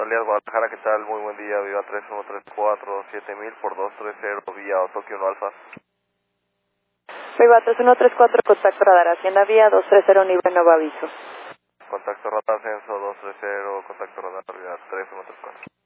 Alias Guadalajara, ¿qué tal? Muy buen día, Viva 3134 7000 por 230 vía Tokio 1 Alfa. Viva 3134, contacto radar Hacienda vía 230 nivel nuevo aviso. Contacto radar ascenso 230, contacto radar vía 3134.